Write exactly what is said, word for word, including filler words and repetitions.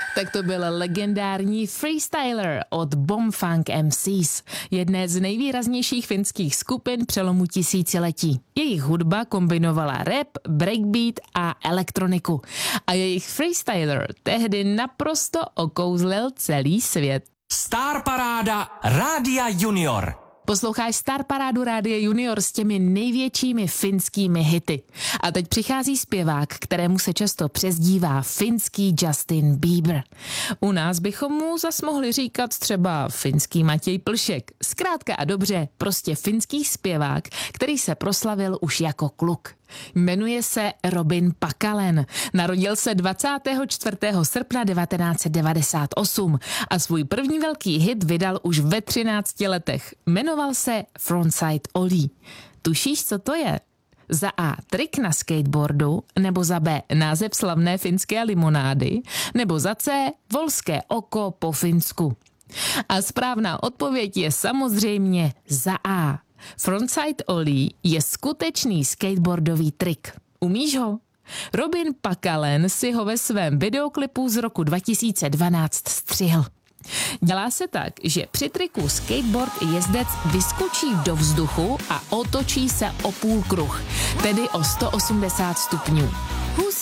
Tak to byl legendární freestyler od Bombfunk M Cs, jedné z nejvýraznějších finských skupin přelomu tisíciletí. Jejich hudba kombinovala rap, breakbeat a elektroniku. A jejich freestyler tehdy naprosto okouzlil celý svět. Star Paráda Rádia Junior. Posloucháš Star Parádu Rádia Junior s těmi největšími finskými hity. A teď přichází zpěvák, kterému se často přezdívá finský Justin Bieber. U nás bychom mu zas mohli říkat třeba finský Matěj Plšek. Zkrátka a dobře, prostě finský zpěvák, který se proslavil už jako kluk. Jmenuje se Robin Pakalen. Narodil se dvacátého čtvrtého srpna devatenáct set devadesát osm a svůj první velký hit vydal už ve třinácti letech. Jmenoval se Frontside Ollie. Tušíš, co to je? Za A trik na skateboardu, nebo za B název slavné finské limonády, nebo za C volské oko po Finsku. A správná odpověď je samozřejmě za A. Frontside Ollie je skutečný skateboardový trik. Umíš ho? Robin Pakalen si ho ve svém videoklipu z roku dva tisíce dvanáct střihl. Dělá se tak, že při triku skateboard jezdec vyskočí do vzduchu a otočí se o půl kruh, tedy o sto osmdesát stupňů.